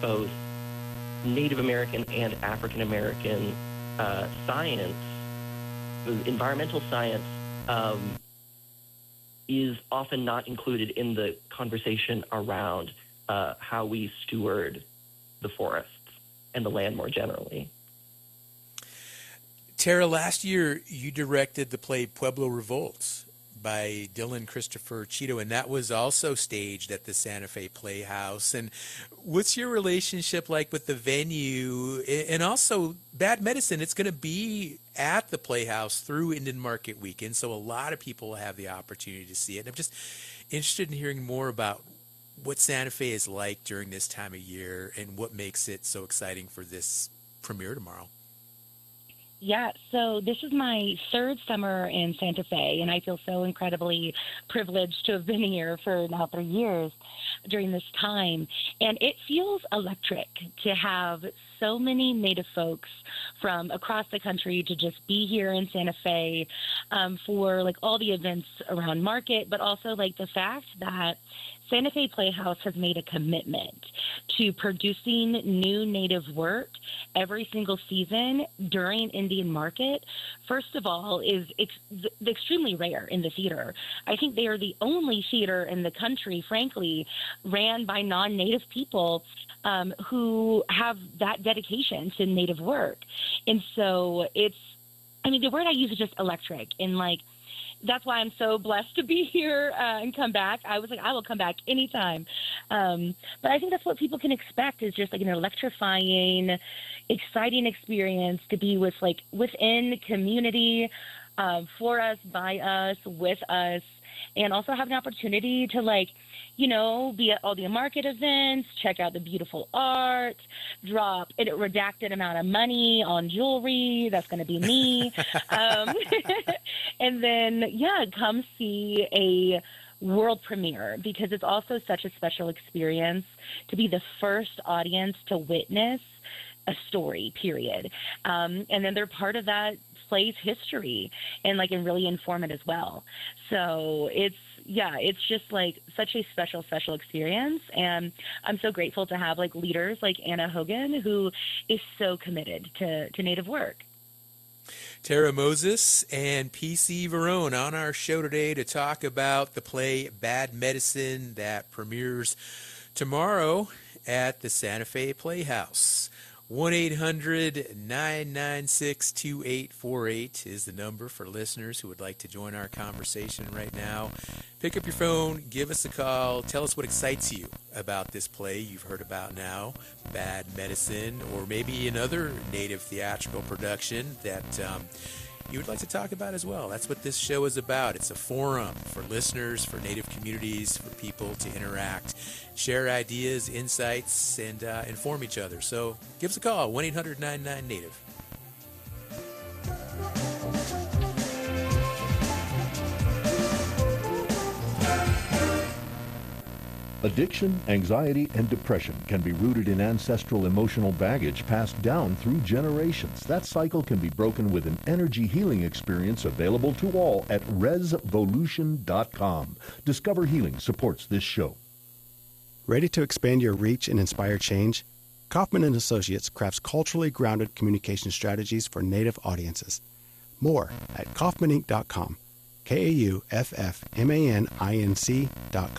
both Native American and African American science, environmental science, is often not included in the conversation around how we steward the forests and the land more generally. Tara, last year you directed the play Pueblo Revolts by Dylan Christopher Cheeto, and that was also staged at the Santa Fe Playhouse. And what's your relationship like with the venue? And also, Bad Medicine, it's going to be at the Playhouse through Indian Market Weekend, so a lot of people will have the opportunity to see it. And I'm just interested in hearing more about what Santa Fe is like during this time of year and what makes it so exciting for this premiere tomorrow. Yeah, so this is my third summer in Santa Fe, and I feel so incredibly privileged to have been here for now 3 years during this time. And it feels electric to have so many Native folks from across the country to just be here in Santa Fe for like all the events around Market, but also like the fact that Santa Fe Playhouse has made a commitment to producing new Native work every single season during Indian Market. First of all, is extremely rare in the theater. I think they are the only theater in the country, frankly, ran by non-Native people who have that dedication to Native work. And so the word I use is just electric. And like, that's why I'm so blessed to be here and come back. I was like, I will come back anytime. But I think that's what people can expect, is just like an electrifying, exciting experience to be within community, for us, by us, with us, and also have an opportunity to be at all the Market events, check out the beautiful art, drop a redacted amount of money on jewelry. That's going to be me. And then, come see a world premiere, because it's also such a special experience to be the first audience to witness a story, period. And then they're part of that play's history and really inform it as well. So it's just such a special experience. And I'm so grateful to have leaders like Anna Hogan, who is so committed to Native work. Tara Moses and P.C. Verone on our show today to talk about the play Bad Medicine that premieres tomorrow at the Santa Fe Playhouse. 1-800-996-2848 is the number for listeners who would like to join our conversation right now. Pick up your phone, give us a call, tell us what excites you about this play you've heard about now, Bad Medicine, or maybe another Native theatrical production that you would like to talk about as well. That's what this show is about. It's a forum for listeners, for Native communities, for people to interact, share ideas, insights, and inform each other. So give us a call, 1-800-99-NATIVE. Addiction, anxiety, and depression can be rooted in ancestral emotional baggage passed down through generations. That cycle can be broken with an energy healing experience available to all at resvolution.com. Discover Healing supports this show. Ready to expand your reach and inspire change? Kaufman & Associates crafts culturally grounded communication strategies for Native audiences. More at kaufmaninc.com. KAUFFMANINC.com.